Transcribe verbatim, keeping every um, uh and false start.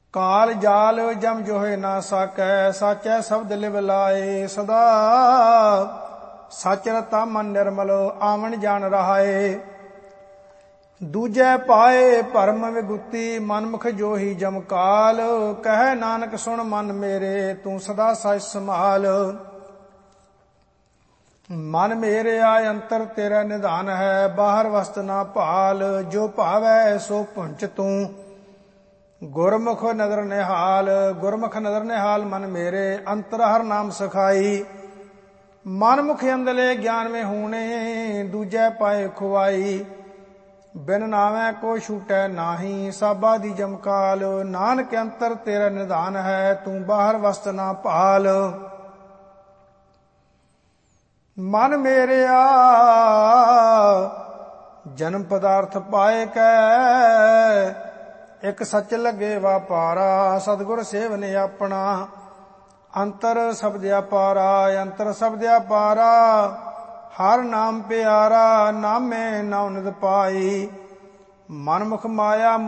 ਕਾਲ ਜਾਲ ਜਮ ਜੋਹੇ ਨਾ ਸਾਕੈ, ਸਾਚੈ ਸ਼ਬਦ ਲਿਵ ਲਾਏ। ਸਦਾ ਸਚ ਰਤਾ ਮਨ ਨਿਰਮਲ, ਆਵਣ ਜਾਣ ਰਹਾਏ। ਦੂਜੈ ਪਾਏ ਭਰਮ ਵਿਗੁਤੀ, ਮਨਮੁਖ ਜੋਹੀ ਜਮ ਕਾਲ। ਕਹਿ ਨਾਨਕ ਸੁਣ ਮਨ ਮੇਰੇ, ਤੂੰ ਸਦਾ ਸਚ ਸੰਭਾਲ। ਮਨ ਮੇਰੇ ਆਇ ਅੰਤਰ ਤੇਰਾ ਨਿਧਾਨ ਹੈ, ਬਾਹਰ ਵਸਤ ਨਾ ਭਾਲ। ਜੋ ਭਾਵੈ ਸੋ ਪੁੰਚ ਤੂੰ, ਗੁਰਮੁਖ ਨਦਰ ਨਿਹਾਲ। ਗੁਰਮੁਖ ਨਦਰ ਨਿਹਾਲ ਮਨ ਮੇਰੇ, ਅੰਤਰ ਹਰ ਨਾਮ ਸਖਾਈ। ਮਨਮੁਖ ਅੰਦਲੇ ਗਿਆਨ ਮੇ ਹੂਣੇ, ਦੂਜੈ ਪਾਏ ਖੁਆਈ। ਬਿਨ ਨਾਵੈ ਕੋ ਛੂਟੈ ਨਾਹੀ, ਸਾਬਾ ਦੀ ਜਮਕਾਲ। ਨਾਨਕ ਅੰਤਰ ਤੇਰਾ ਨਿਧਾਨ ਹੈ, ਤੂੰ ਬਾਹਰ ਵਸਤ ਨਾ ਭਾਲ। ਮਨ ਮੇਰਿਆ ਜਨਮ ਪਦਾਰਥ ਪਾਏ ਕੈ, ਇਕ ਸੱਚ ਲੱਗੇ ਵਾਪਾਰਾ। ਸਤਿਗੁਰ ਸੇਵਨ ਆਪਣਾ, ਅੰਤਰ ਸਬਦ ਅਪਾਰਾ। ਅੰਤਰ ਸਬਦ ਅਪਾਰਾ, ਹਰ ਨਾਮ ਪਿਆਰਾ। ਨਾਮੇ ਨਉ ਨਿਧ ਪਾਈ, ਮਨਮੁਖ ਮਾਇਆ